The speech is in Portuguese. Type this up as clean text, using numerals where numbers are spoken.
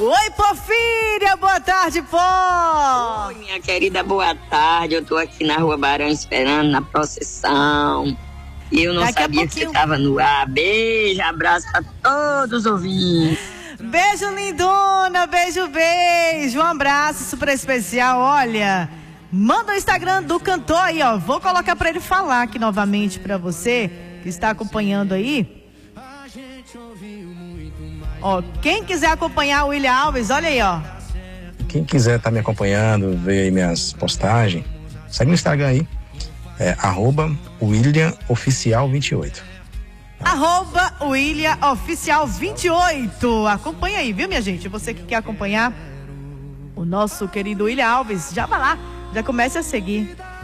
Oi, Porfíria, boa tarde, Pó. Oi, minha querida, boa tarde. Eu tô aqui na Rua Barão esperando na procissão. E eu não sabia que você tava no ar. Beijo, abraço pra todos os ouvintes. Beijo, lindona, beijo, beijo. Um abraço super especial. Olha, manda o Instagram do cantor aí, ó. Vou colocar pra ele falar aqui novamente pra você que está acompanhando aí. Ó, quem quiser acompanhar o William Alves, olha aí, ó. Quem quiser estar me acompanhando, ver aí minhas postagens, segue no Instagram aí. É @WilliamOficial28. @WilliamOficial28. Acompanha aí, viu, minha gente? Você que quer acompanhar o nosso querido William Alves, já vai lá, já comece a seguir.